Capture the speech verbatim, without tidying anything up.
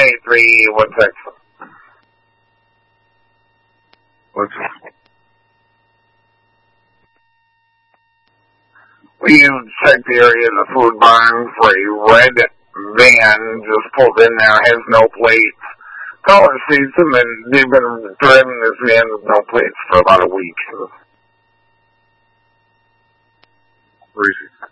eight three one six. What's We checked the area of the food barn for a red van just pulled in there, has no plates. Caller sees them, and they've been driving this van with no plates for about a week. Where is he?